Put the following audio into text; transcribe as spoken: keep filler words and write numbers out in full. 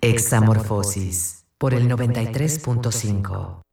Examorfosis por el noventa y tres punto cinco.